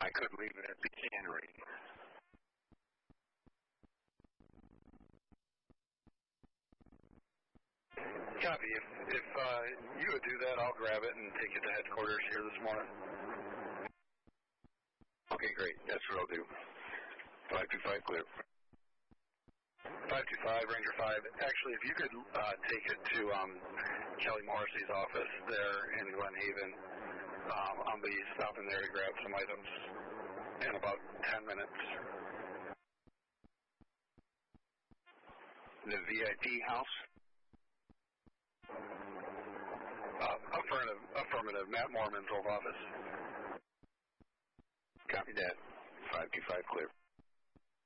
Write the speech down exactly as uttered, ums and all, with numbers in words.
I could leave it at the cannery. Copy. If, if uh, you would do that, I'll grab it and take it to headquarters here this morning. Okay, great. That's what I'll do. five two five clear. five two five, Ranger five. Actually, if you could uh, take it to um, Kelly Morrissey's office there in Glen Haven, um, I'll be stopping there to grab some items in about ten minutes. The V I P house? Uh, affirmative, affirmative. Matt Mormon's old office. Copy that. five two five clear.